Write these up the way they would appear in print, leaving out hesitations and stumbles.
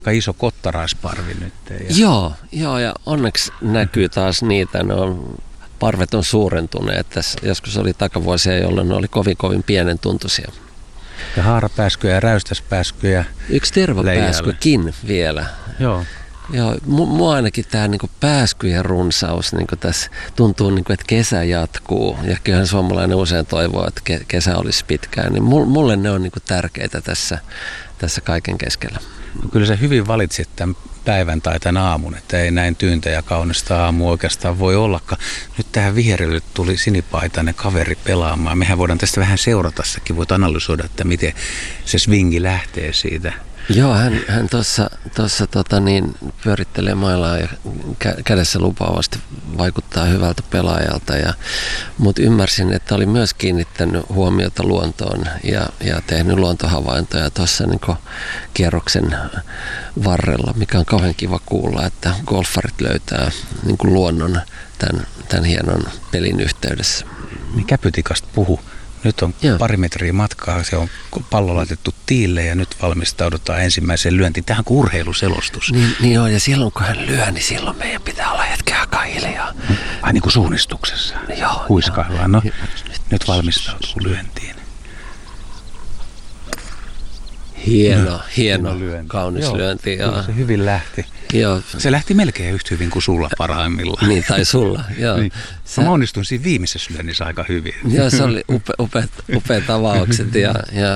Aika iso kottaraisparvi nyt. Joo, ja onneksi näkyy taas niitä. Parvet on suurentuneet. Tässä joskus oli takavuosia, jolloin ne oli kovin pienen tuntuisia. Ja haarapääskyjä ja räystäspääskyjä. Yksi tervapääskykin vielä. Joo. Joo, mua ainakin tämä niinku pääskyjen runsaus niinku tässä tuntuu, niinku, että kesä jatkuu. Ja kyllähän suomalainen usein toivoo, että kesä olisi pitkään. Niin mulle ne on niinku tärkeitä tässä kaiken keskellä. No kyllä sä hyvin valitsit tämän päivän tai tämän aamun, että ei näin tyyntä ja kaunista aamua oikeastaan voi ollakaan. Nyt tähän viheriölle tuli sinipaitainen kaveri pelaamaan. Mehän voidaan tästä vähän seuratessakin, voit analysoida, että miten se swingi lähtee siitä. Joo, hän tuossa pyörittelee mailaa ja kädessä lupaavasti vaikuttaa hyvältä pelaajalta. Mutta ymmärsin, että oli myös kiinnittänyt huomiota luontoon ja tehnyt luontohavaintoja tuossa niin kierroksen varrella, mikä on kauhean kiva kuulla, että golfarit löytää niin luonnon tämän hienon pelin yhteydessä. Niin Käpytikasta puhu. Nyt on pari metriä matkaa, se on pallo laitettu tiille ja nyt valmistaudutaan ensimmäiseen lyöntiin. Tähän on urheiluselostus. Niin joo, ja silloin kun hän lyö, niin silloin meidän pitää olla hetken aikaa hiljaa. Ai niin kuin suunnistuksessa? Joo. Huiskaillaan. No, nyt valmistautuu lyöntiin. Hieno lyönti. Kaunis lyönti. Joo, se hyvin lähti. Joo. Se lähti melkein yhtä hyvin kuin sulla parhaimmillaan. Niin, tai sulla, joo. Niin. Mä onnistuin siinä viimeisessä lyönnissä aika hyvin. Joo, se oli upeat avaukset ja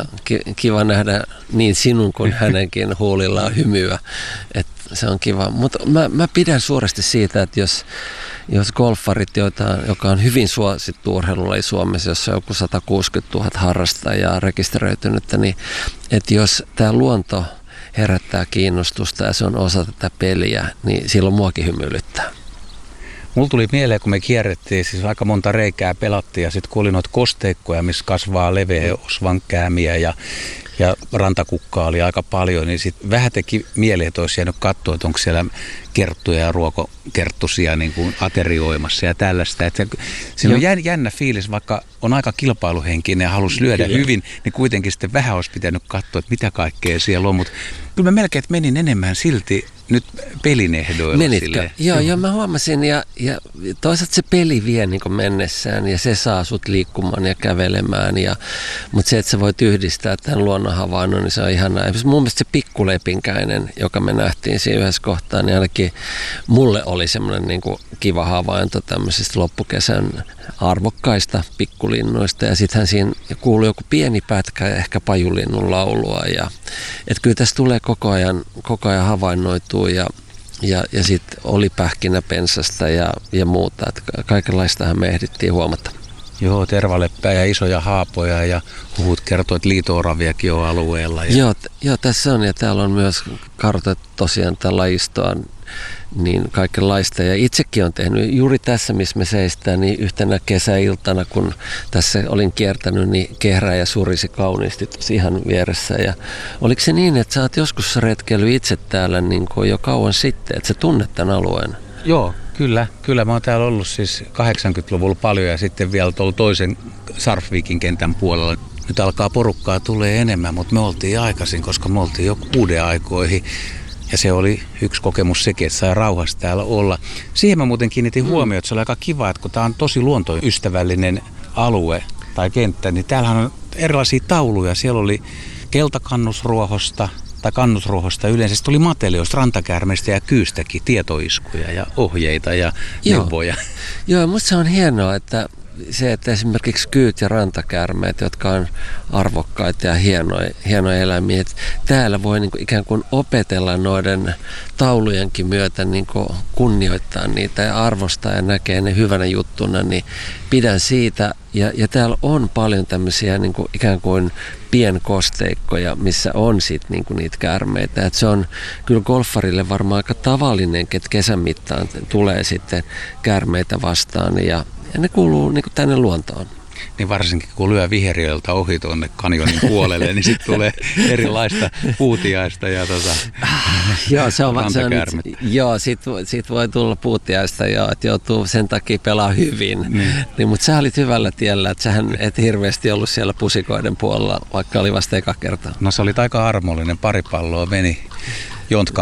kiva nähdä niin sinun kuin hänenkin huulillaan hymyä. Et se on kiva. Mutta mä pidän suuresti siitä, että jos golfarit, joka on hyvin suosittu urheilulaji Suomessa, jossa on joku 160 000 harrastajaa rekisteröitynyttä, niin että jos tämä luonto herättää kiinnostusta ja se on osa tätä peliä, niin silloin muakin hymyilyttää. Mulla tuli mieleen, kun me kierrettiin, siis aika monta reikää pelattiin ja sitten kun oli noita kosteikkoja, missä kasvaa leveä osvankäämiä ja rantakukkaa oli aika paljon, niin sitten vähän teki mieleen, että olisi jäänyt katsoa, että onko siellä kerttuja ja ruokokerttusia niin kuin aterioimassa ja tällaista. Että siinä on jännä fiilis, vaikka on aika kilpailuhenkinen ja halusi lyödä hyvin, niin kuitenkin sitten vähän olisi pitänyt katsoa, että mitä kaikkea siellä on. Mutta kyllä mä melkein, että menin enemmän silti nyt pelin ehdoilla. Menitkö? Joo, mä huomasin ja toisaalta se peli vie niin kuin mennessään ja se saa sut liikkumaan ja kävelemään. Mutta se, että sä voit yhdistää tämän luonnonhavainnon, niin se on ihanaa. Mun mielestä se pikkulepinkäinen, joka me nähtiin siinä yhdessä kohtaa, niin ainakin mulle oli semmoinen niin kuin kiva havainto tämmöisistä loppukesän arvokkaista pikkulinnuista. Ja sittenhän siinä kuului joku pieni pätkä ja ehkä pajulinnun laulua. Että kyllä tässä tulee koko ajan havainnoitua ja sitten oli pähkinäpensasta ja muuta. Että kaikenlaistahan me ehdittiin huomata. Joo, tervaleppää ja isoja haapoja ja huhut kertoo, että liito-oraviakin on alueella. Joo, tässä on ja täällä on myös kartoitettu tosiaan tätä lajistoa niin kaikenlaista. Ja itsekin on tehnyt juuri tässä, missä me seistään, niin yhtenä kesäiltana, kun tässä olin kiertänyt, niin kehräjä surisi kauniisti ihan vieressä. Ja oliko se niin, että sä oot joskus retkeillyt itse täällä niin kuin jo kauan sitten, että sä tunnet tämän alueen? Joo, kyllä. Mä oon täällä ollut siis 80-luvulla paljon ja sitten vielä tuolla toisen Sarfvikin kentän puolella. Nyt alkaa porukkaa tulee enemmän, mutta me oltiin aikaisin, koska me oltiin jo 6 aikoihin. Ja se oli yksi kokemus sekin, että sai rauhassa täällä olla. Siihen mä muuten kiinnitin huomioon, että se oli aika kiva, että kun tää on tosi luontoystävällinen alue tai kenttä, niin täällähän on erilaisia tauluja. Siellä oli keltakannusruohosta tai kannusruohosta yleensä. Sitten oli mateleosta, rantakäärmeistä ja kyystäkin, tietoiskuja ja ohjeita ja neuvoja. Joo, musta se on hienoa, että esimerkiksi kyyt ja rantakäärmeet, jotka on arvokkaita ja hienoja eläimiä, että täällä voi niin kuin ikään kuin opetella noiden taulujenkin myötä niin kuin kunnioittaa niitä ja arvostaa ja näkee ne hyvänä juttuna, niin pidän siitä. Ja täällä on paljon tämmöisiä niin kuin ikään kuin pienkosteikkoja, missä on sitten niin kuin niitä käärmeitä. Et se on kyllä golfarille varmaan aika tavallinen, että kesän mittaan tulee sitten käärmeitä vastaan ja ne kuuluu niin kuin tänne luontoon. Niin varsinkin kun lyö viheriöltä ohi tuonne kanjonin puolelle, niin sitten tulee erilaista puutiaista ja rantakäärmettä. Joo, sit voi tulla puutiaista ja että joutuu sen takia pelaa hyvin. Niin, mutta sä olit hyvällä tiellä, että sähän et hirveästi ollut siellä pusikoiden puolella, vaikka oli vasta eka kertaa. No se oli aika armollinen, 2 palloa meni Jontkan